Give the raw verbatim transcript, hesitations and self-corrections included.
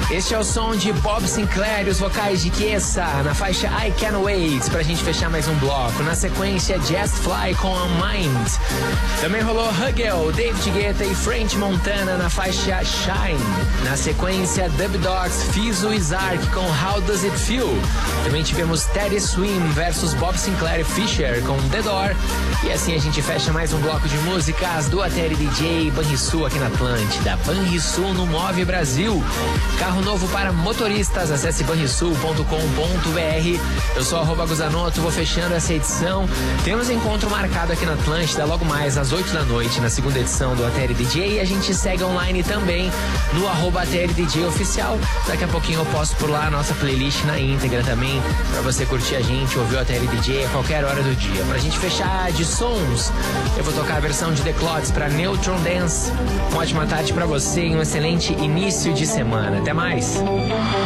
Este é o som de Bob Sinclair e os vocais de Chiesa na faixa I Can't Wait, pra gente fechar mais um bloco. Na sequência, Just Fly com A Mind. Também rolou Hugel, David Guetta e French Montana na faixa Shine. Na sequência, Dub Dogs, Fizo e Zark com How Does It Feel. Também tivemos Teddy Swim versus Bob Sinclair e Fisher com The Door. E assim a gente fecha mais um bloco de músicas do A T L D J Banrisul aqui na Atlântida. Banrisul no Move Brasil. Carro novo para motoristas. Acesse banrisul ponto com ponto br. Eu sou arroba Guzanoto, vou fechando essa edição. Temos encontro marcado aqui na Atlântida logo mais às oito da noite, na segunda edição do A T L D J. E a gente segue online também no arroba A T L D J Oficial. Daqui a pouquinho eu posto por lá a nossa playlist na íntegra também, pra você curtir a gente, ouvir o A T L D J a qualquer hora do dia. Pra gente fechar de sons, eu vou tocar a versão de The Clods pra Neutron Dance. Uma ótima tarde pra você e um excelente início de semana. Até mais!